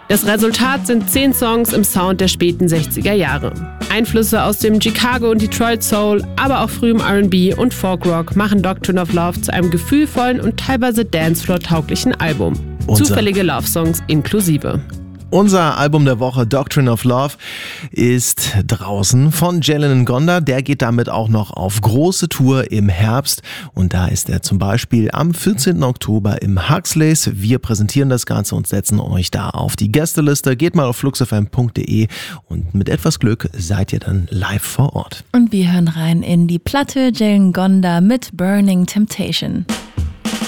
Das Resultat sind 10 Songs im Sound der späten 60er Jahre. Einflüsse aus dem Chicago und Detroit Soul, aber auch frühem R&B und Folkrock machen Doctrine of Love zu einem gefühlvollen und teilweise Dancefloor-tauglichen Album. Zufällige Love-Songs inklusive. Unser Album der Woche, Doctrine of Love, ist draußen von Jalen Ngonda. Der geht damit auch noch auf große Tour im Herbst. Und da ist er zum Beispiel am 14. Oktober im Huxleys. Wir präsentieren das Ganze und setzen euch da auf die Gästeliste. Geht mal auf fluxfm.de und mit etwas Glück seid ihr dann live vor Ort. Und wir hören rein in die Platte Jalen Ngonda mit Burning Temptation.